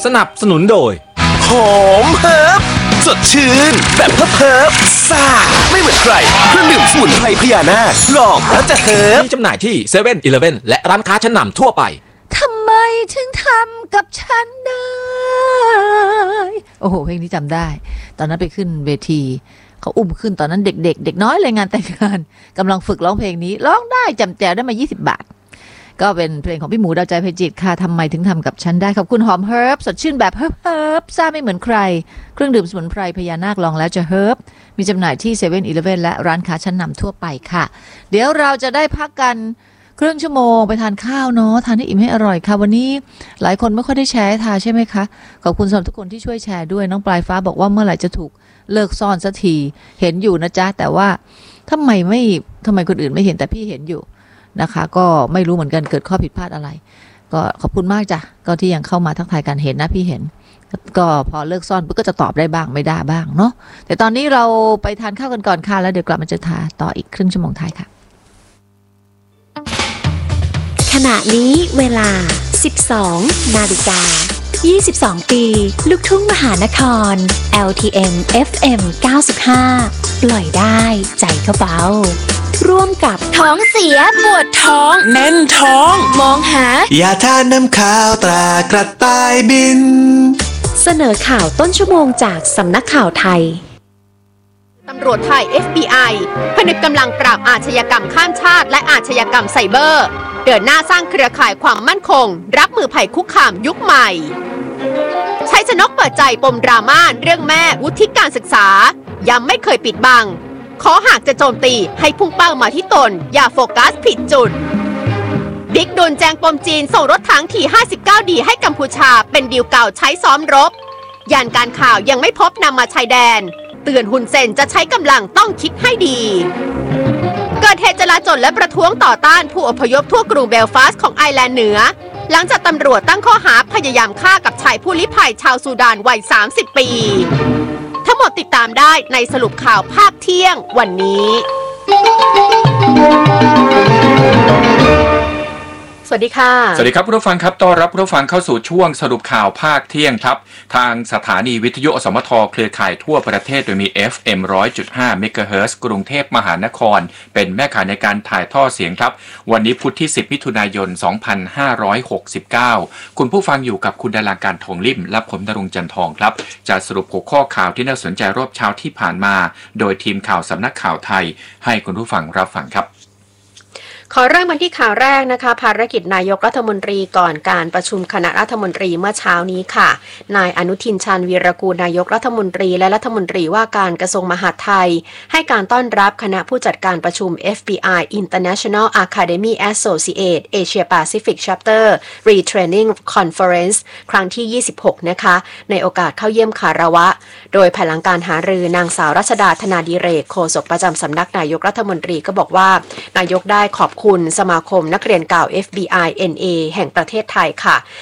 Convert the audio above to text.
สนับสนุนโดยหอมเฮิร์บสดชื่นแบบเฮิร์บซ่าไม่เหมือนใครเครื่องดื่มสมุนไพรพญานาคลองแล้วจะเฮิร์บมีจำหน่ายที่เซเว่นอีเลฟเว่นและร้านค้าชั้นนำทั่วไปทำไมถึงทำกับฉันได้โอ้โหเพลงนี้จำได้ตอนนั้นไปขึ้นเวทีเขาอุ้มขึ้นตอนนั้นเด็กเด็กน้อยเลยงานแต่งงานกำลังฝึกร้องเพลงนี้ร้องได้จำแจวได้มา20 บาทก็เป็นเพลงของพี่หมูดาวใจเพจิตค่ะทำไมถึงทำกับฉันได้ขอบคุณหอมเฮิร์บสดชื่นแบบเฮิร์บซ่าไม่เหมือนใครเครื่องดื่มสมุนไพรพญานาคลองแล้วจะเฮิร์บมีจำหน่ายที่เซเว่นอีเลฟเว่นและร้านค้าชั้นนำทั่วไปค่ะเดี๋ยวเราจะได้พักกันครึ่งชั่วโมงไปทานข้าวเนาะทานให้อิ่มให้อร่อยค่ะวันนี้หลายคนไม่ค่อยได้แชร์ให้ทานใช่ไหมคะขอบคุณสำหรับทุกคนที่ช่วยแชร์ด้วยน้องปลายฟ้าบอกว่าเมื่อไหร่จะถูกเลิกซ่อนสักทีเห็นอยู่นะจ๊ะแต่ว่าทำไมคนอื่นไม่เห็นแต่พี่เห็นอยู่นะคะก็ไม่รู้เหมือนกันเกิดข้อผิดพลาดอะไรก็ขอบคุณมากจ้ะก็ที่ยังเข้ามาทักทายกันเห็นนะพี่เห็นก็พอเลิกซ่อนปุ๊บก็จะตอบได้บ้างไม่ได้บ้างเนาะแต่ตอนนี้เราไปทานข้าวกันก่อนค่ะแล้วเดี๋ยวกลับมาเจอทาต่ออีกครึ่งชั่วโมงท้ายค่ะขณะนี้เวลา 12 นาฬิกา 22 ปีลูกทุ่งมหานคร LTM FM 95 ปล่อยได้ใจก็เบาร่วมกับท้องเสียปวดท้องแน่นท้องมองหายาทานน้ำข้าวตรากระต่ายบินเสนอข่าวต้นชั่วโมงจากสำนักข่าวไทยตำรวจไทย FBI ผนึกกำลังปราบอาชญากรรมข้ามชาติและอาชญากรรมไซเบอร์เดินหน้าสร้างเครือข่ายความมั่นคงรับมือภัยคุกคามยุคใหม่ชัยชนกเปิดใจปมดราม่าเรื่องแม่วุฒิการศึกษาย้ำไม่เคยปิดบังขอหากจะโจมตีให้พุ่งเป้ามาที่ตนอย่าโฟกัสผิดจุดบิ๊กดุลแจงปมจีนส่งรถถังที่ 59D ให้กัมพูชาเป็นดีลเก่าใช้ซ้อมรบยานการข่าวยังไม่พบนำมาชายแดนเตือนฮุนเซนจะใช้กำลังต้องคิดให้ดีเกิดเหตุจลาจลและประท้วงต่อต้านผู้อพยพทั่วกรุงเบลฟาสต์ของไอร์แลนด์เหนือหลังจากตำรวจตั้งข้อหาพยายามฆ่ากับชายผู้ลี้ภัยชาวซูดานวัย30 ปีทั้งหมดติดตามได้ในสรุปข่าวภาคเที่ยงวันนี้สวัสดีค่ะสวัสดีครับผู้ฟังครับต้อนรับผู้ฟังเข้าสู่ช่วงสรุปข่าวภาคเที่ยงครับทางสถานีวิทยุอสมทเครือข่ายทั่วประเทศโดยมี FM 100.5 เมกะเฮิรตซ์กรุงเทพมหานครเป็นแม่ข่ายในการถ่ายทอดเสียงครับวันนี้พุธที่10มิถุนายน2569คุณผู้ฟังอยู่กับคุณดาราการทองลิ่มและผมณรงค์จันทองครับจะสรุปหัวข้อข่าวที่น่าสนใจรอบเช้าที่ผ่านมาโดยทีมข่าวสำนักข่าวไทยให้คุณผู้ฟังรับฟังครับขอเริ่มกันที่ข่าวแรกนะคะภารกิจนายกรัฐมนตรีก่อนการประชุมคณะรัฐมนตรีเมื่อเช้านี้ค่ะนายอนุทินชาญวีรกูลนายกรัฐมนตรีและรัฐมนตรีว่าการกระทรวงมหาดไทยให้การต้อนรับคณะผู้จัดการประชุม FBI International Academy Associate Asia Pacific Chapter Retraining Conference ครั้งที่ 26 นะคะในโอกาสเข้าเยี่ยมคารวะโดยภายหลังการหารือนางสาวรัชดาธนาดิเรกโฆษกประจำสำนักนายกรัฐมนตรีก็บอกว่านายกได้ขอบคุณสมาคมนักเรียนเก่า FBI NA แห่งประเทศไทยค่ะ